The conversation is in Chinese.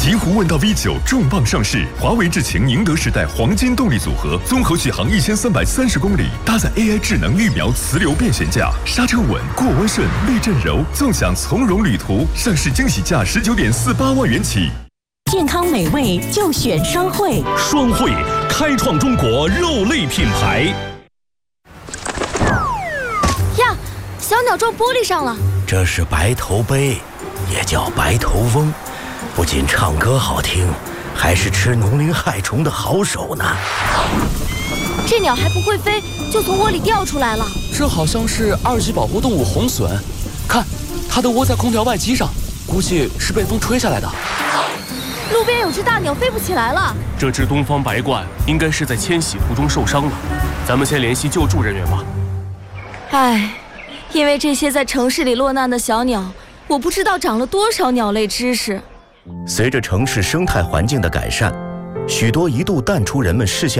极狐问道 V9 重磅上市，华为智擎宁德时代黄金动力组合，综合续航1330公里，搭载 AI 智能预瞄磁流变悬架，刹车稳，过弯顺，避震柔，纵享从容旅途。上市惊喜价19.48万元起。 健康美味就选双汇， 双汇开创中国肉类品牌。 呀，小鸟撞玻璃上了。 这是白头鹎，也叫白头翁，不仅唱歌好听，还是吃农林害虫的好手呢。 这鸟还不会飞，就从窝里掉出来了。 这好像是2级保护动物红隼，看，它的窝在空调外机上，估计是被风吹下来的。 路边有只大鸟飞不起来了。 这只东方白鹳应该是在迁徙途中受伤了，咱们先联系救助人员吧。 唉，因为这些在城市里落难的小鸟，我不知道长了多少鸟类知识。 随着城市生态环境的改善，许多一度淡出人们视线